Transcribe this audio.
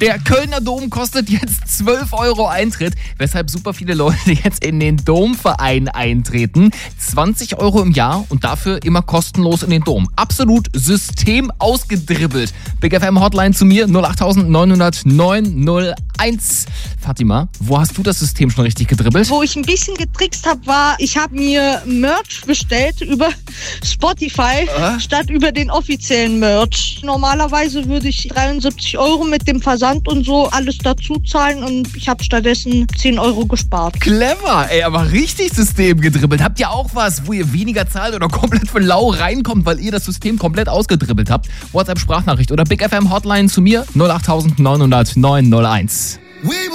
Der Kölner Dom kostet jetzt 12 € Eintritt, weshalb super viele Leute jetzt in den Domverein eintreten. 20 € im Jahr und dafür immer kostenlos in den Dom. Absolut System ausgedribbelt. Big FM Hotline zu mir 08900 901. Fatima, wo hast du das System schon richtig gedribbelt? Wo ich ein bisschen getrickst habe, war, ich habe mir Merch bestellt über Spotify statt über den offiziellen Merch. Normalerweise würde ich 73 € mit dem Versand und so alles dazu zahlen und ich habe stattdessen 10 € gespart. Clever, ey, aber richtig System gedribbelt. Habt ihr auch was, wo ihr weniger zahlt oder komplett für lau reinkommt, weil ihr das System komplett ausgedribbelt habt? WhatsApp-Sprachnachricht oder Big FM Hotline zu mir 08900 901.